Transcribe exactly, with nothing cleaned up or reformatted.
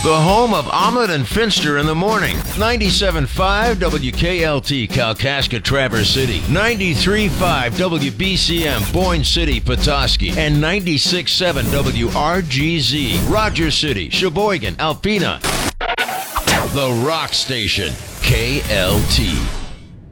The home of Ahmed and Finster in the morning. ninety-seven point five W K L T, Kalkaska, Traverse City. ninety-three point five W B C M, Boyne City, Petoskey. And ninety-six point seven W R G Z, Rogers City, Sheboygan, Alpena. The Rock Station, K L T.